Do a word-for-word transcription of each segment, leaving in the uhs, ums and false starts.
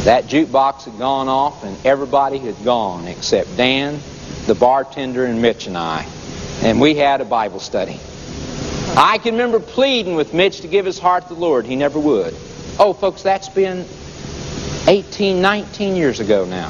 That jukebox had gone off and everybody had gone except Dan, the bartender, and Mitch and I. And we had a Bible study. I can remember pleading with Mitch to give his heart to the Lord. He never would. Oh, folks, that's been eighteen, nineteen years ago now.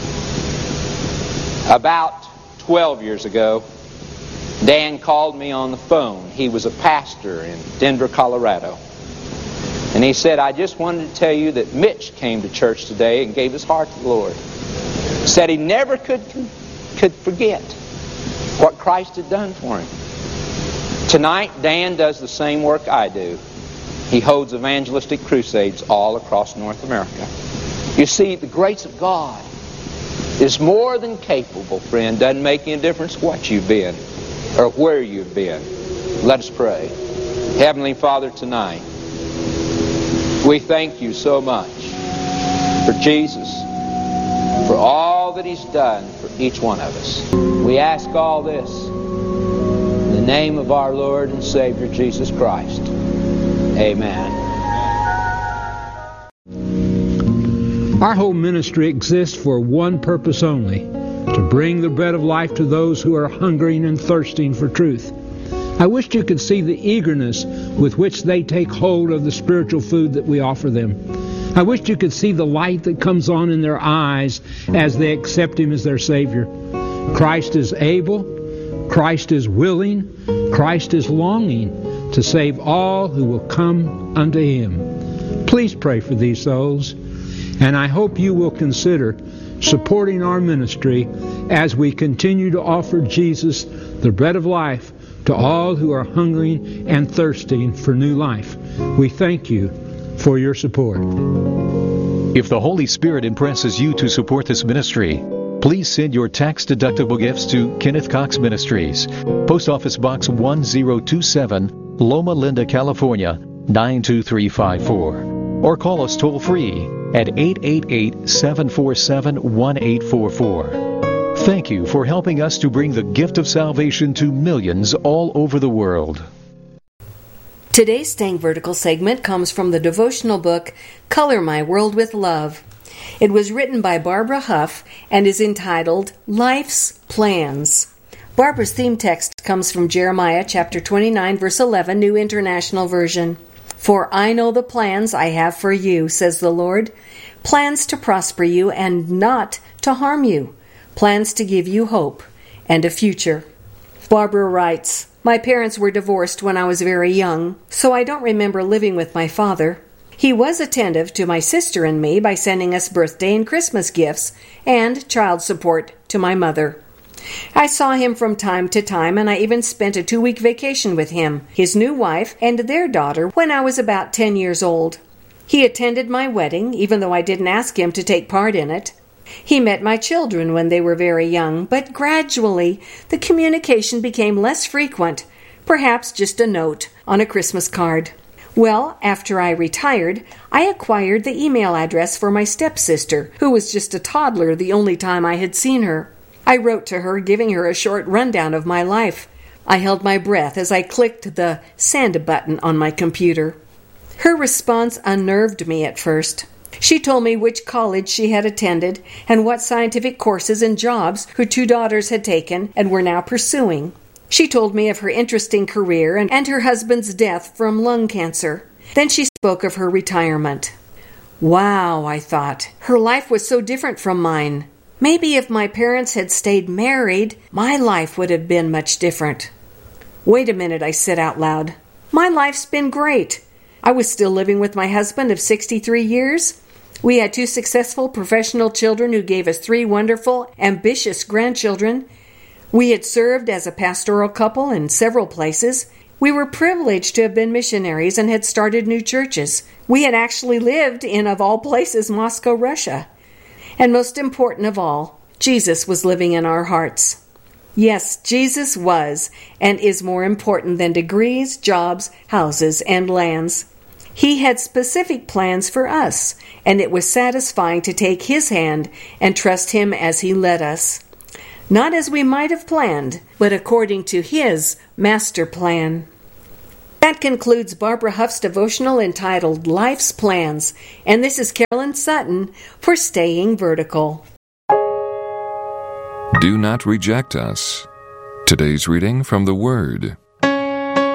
About twelve years ago, Dan called me on the phone. He was a pastor in Denver, Colorado. And he said, I just wanted to tell you that Mitch came to church today and gave his heart to the Lord. Said he never could, could forget what Christ had done for him. Tonight, Dan does the same work I do. He holds evangelistic crusades all across North America. You see, the grace of God is more than capable, friend. Doesn't make any difference what you've been or where you've been. Let us pray. Heavenly Father, tonight, we thank you so much for Jesus, for all that He's done for each one of us. We ask all this in the name of our Lord and Savior, Jesus Christ. Amen. Our whole ministry exists for one purpose only, to bring the bread of life to those who are hungering and thirsting for truth. I wished you could see the eagerness with which they take hold of the spiritual food that we offer them. I wished you could see the light that comes on in their eyes as they accept Him as their Savior. Christ is able, Christ is willing, Christ is longing to save all who will come unto Him. Please pray for these souls, and I hope you will consider supporting our ministry as we continue to offer Jesus, the bread of life, to all who are hungering and thirsting for new life. We thank you for your support. If the Holy Spirit impresses you to support this ministry, please send your tax-deductible gifts to Kenneth Cox Ministries, Post Office Box one zero two seven, Loma Linda, California, nine two three five four. Or call us toll-free at eight eight eight, seven four seven, one eight four four. Thank you for helping us to bring the gift of salvation to millions all over the world. Today's Staying Vertical segment comes from the devotional book, Color My World with Love. It was written by Barbara Huff and is entitled Life's Plans. Barbara's theme text comes from Jeremiah chapter twenty-nine, verse eleven, New International Version. For I know the plans I have for you, says the Lord, plans to prosper you and not to harm you, plans to give you hope and a future. Barbara writes, my parents were divorced when I was very young, so I don't remember living with my father. He was attentive to my sister and me by sending us birthday and Christmas gifts and child support to my mother. I saw him from time to time, and I even spent a two-week vacation with him, his new wife, and their daughter when I was about ten years old. He attended my wedding, even though I didn't ask him to take part in it. He met my children when they were very young, but gradually the communication became less frequent, perhaps just a note on a Christmas card. Well, after I retired, I acquired the email address for my stepsister, who was just a toddler the only time I had seen her. I wrote to her, giving her a short rundown of my life. I held my breath as I clicked the send button on my computer. Her response unnerved me at first. She told me which college she had attended and what scientific courses and jobs her two daughters had taken and were now pursuing. She told me of her interesting career and, and her husband's death from lung cancer. Then she spoke of her retirement. Wow, I thought. Her life was so different from mine. Maybe if my parents had stayed married, my life would have been much different. Wait a minute, I said out loud. My life's been great. I was still living with my husband of sixty-three years. We had two successful professional children who gave us three wonderful, ambitious grandchildren. We had served as a pastoral couple in several places. We were privileged to have been missionaries and had started new churches. We had actually lived in, of all places, Moscow, Russia. And most important of all, Jesus was living in our hearts. Yes, Jesus was and is more important than degrees, jobs, houses, and lands. He had specific plans for us, and it was satisfying to take His hand and trust Him as He led us. Not as we might have planned, but according to His master plan. That concludes Barbara Huff's devotional entitled Life's Plans, and this is Carolyn Sutton for Staying Vertical. Do not reject us. Today's reading from the Word.